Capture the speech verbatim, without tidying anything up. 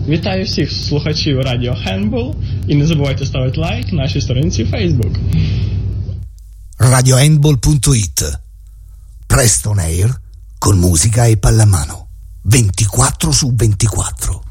Вітаю всіх слухачів радіо Handball і не забувайте ставити лайк нашій сторінці в Facebook. radio handball punto it. Presto on air con musica e pallamano. ventiquattro su ventiquattro.